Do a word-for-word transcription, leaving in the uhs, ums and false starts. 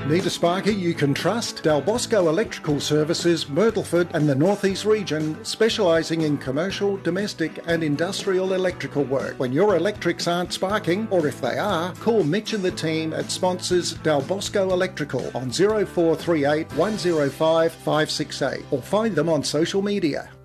Need a sparky you can trust? Del Bosco Electrical Services, Myrtleford and the North East region, specialising in commercial, domestic and industrial electrical work. When your electrics aren't sparking, or if they are, call Mitch and the team at sponsors Del Bosco Electrical on zero four three eight, one zero five, five six eight or find them on social media.